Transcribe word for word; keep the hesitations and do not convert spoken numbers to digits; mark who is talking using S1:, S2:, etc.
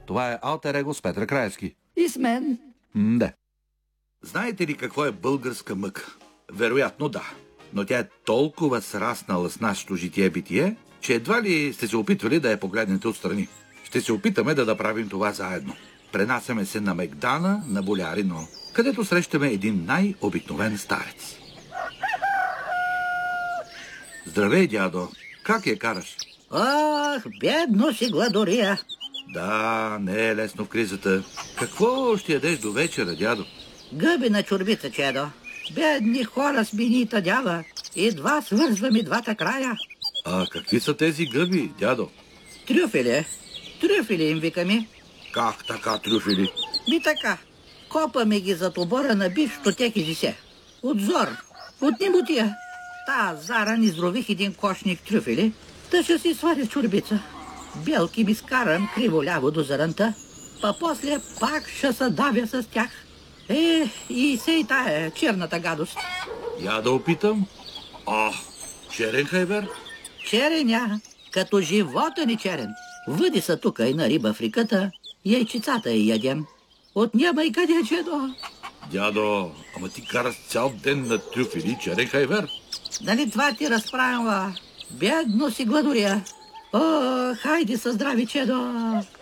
S1: Това е Алтер Его с Петър Краевски.
S2: И с мен.
S1: М, да.
S3: Знаете ли какво е българска мъка? Вероятно да. Но тя е толкова сраснала с нашето житие-битие, че едва ли сте се опитвали да я погледнете отстрани. Ще се опитаме да направим това заедно. Пренасяме се на Мегдана, на Болярино, където срещаме един най-обикновен старец. Здравей, дядо! Как я караш?
S2: Ох, бедно си гладория.
S3: Да, не е лесно в кризата. Какво ще ядеш до вечера, дядо?
S2: Гъби на чорбица, чедо. Бедни хора с бинита дява. Едва свързваме двата края.
S3: А какви са тези гъби, дядо?
S2: Трюфели. Трюфели им викаме.
S3: Как така трюфели?
S2: Би така. Копаме ги зад обора на бившото текизисе. От зор. От немотия. Та заран изрових един кошник трюфели, да ще си сваря чорбица. Белки ми скарам криво-ляво до заранта, па после пак ще се давя с тях. Е, и сей тая черната гадост.
S3: Я да опитам. О, черен хайвер?
S2: Череня, като живота ни черен. Въди са тука и на риба в реката, яйчицата и ядем. От няма и къде, чедо.
S3: Дядо, ама ти караш цял ден на трюфели черен хайвер?
S2: Дали това ти разправя? Бедно си гладория. О, хайде със здрави, чедо.